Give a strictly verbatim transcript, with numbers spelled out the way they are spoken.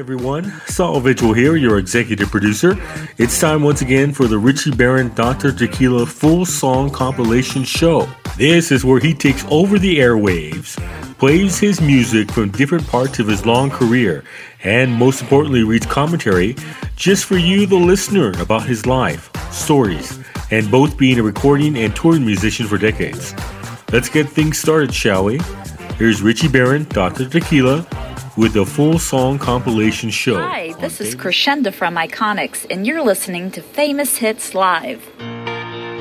everyone, Saul Vigil here, your executive producer. It's time once again for the Richie Barron Doctor Tequila Full Song Compilation Show. This is where he takes over the airwaves, plays his music from different parts of his long career, and most importantly reads commentary just for you, the listener, about his life, stories, and both being a recording and touring musician for decades. Let's get things started, shall we? Here's Richie Barron, Doctor Tequila, with the Full Song Compilation Show. Hi, this is Crescendo from Iconics, and you're listening to Famous Hits Live.